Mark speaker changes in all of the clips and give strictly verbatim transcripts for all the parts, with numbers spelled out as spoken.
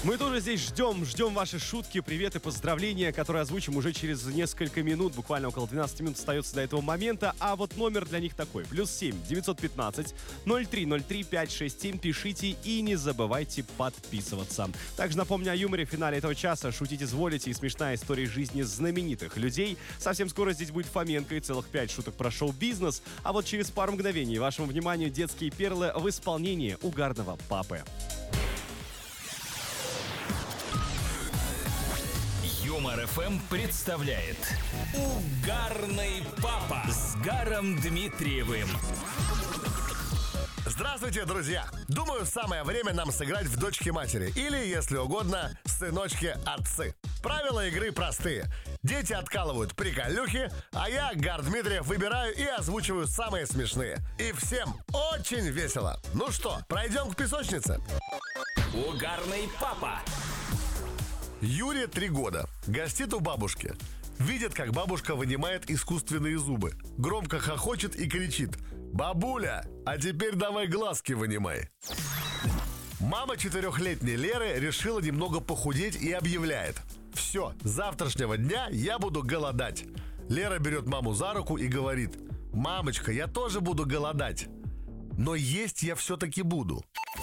Speaker 1: Мы тоже здесь ждем, ждем ваши шутки, приветы, поздравления, которые озвучим уже через несколько минут, буквально около двенадцати минут остается до этого момента, а вот номер для них такой, плюс семь девятьсот пятнадцать ноль три ноль три пять шесть семь, пишите и не забывайте подписываться. Также напомню о юморе в финале этого часа, шутить изволите и смешная история жизни знаменитых людей. Совсем скоро здесь будет Фоменко и целых пять шуток про шоу-бизнес, а вот через пару мгновений вашему вниманию детские перлы в исполнении угарного папы.
Speaker 2: Юмор эф эм представляет Угарный папа с Гаром Дмитриевым.
Speaker 3: Здравствуйте, друзья! Думаю, самое время нам сыграть в дочки-матери. Или, если угодно, сыночки-отцы. Правила игры простые. Дети откалывают приколюхи, а я, Гар Дмитриев, выбираю и озвучиваю самые смешные. И всем очень весело. Ну что, пройдем к песочнице?
Speaker 2: Угарный папа.
Speaker 3: Юре три года. Гостит у бабушки. Видит, как бабушка вынимает искусственные зубы. Громко хохочет и кричит: «Бабуля, а теперь давай глазки вынимай». Мама четырехлетней Леры решила немного похудеть и объявляет: «Все, с завтрашнего дня я буду голодать». Лера берет маму за руку и говорит: «Мамочка, я тоже буду голодать, но есть я все-таки буду».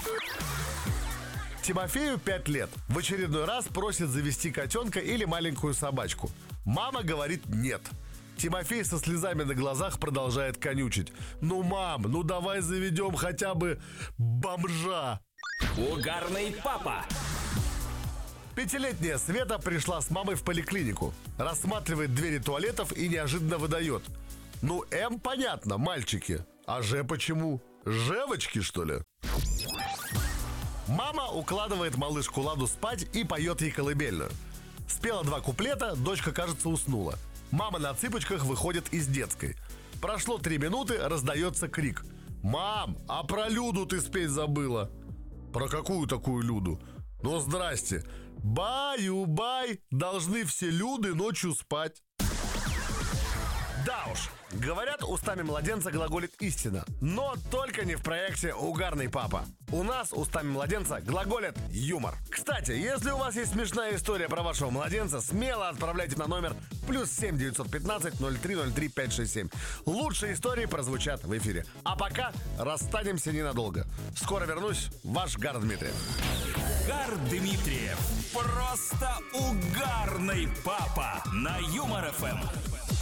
Speaker 3: Тимофею пять лет. В очередной раз просит завести котенка или маленькую собачку. Мама говорит нет. Тимофей со слезами на глазах продолжает конючить: «Ну, мам, ну давай заведем хотя бы бомжа».
Speaker 2: Угарный папа.
Speaker 3: Пятилетняя Света пришла с мамой в поликлинику. Рассматривает двери туалетов и неожиданно выдает: «Ну, М понятно, мальчики. А Ж почему? Жевочки, что ли?» Мама укладывает малышку Ладу спать и поет ей колыбельную. Спела два куплета, дочка, кажется, уснула. Мама на цыпочках выходит из детской. Прошло три минуты, раздается крик: «Мам, а про Люду ты спеть забыла». «Про какую такую Люду?» «Ну, здрасте. Баю-бай, должны все Люды ночью спать». Да уж, говорят, устами младенца глаголит истина. Но только не в проекте «Угарный папа». У нас устами младенца глаголит юмор. Кстати, если у вас есть смешная история про вашего младенца, смело отправляйте на номер плюс семь девятьсот пятнадцать ноль три ноль три пять шесть семь. Лучшие истории прозвучат в эфире. А пока расстанемся ненадолго. Скоро вернусь, ваш Гар Дмитриев.
Speaker 2: Гар Дмитриев. Просто угарный папа на Юмор эф эм.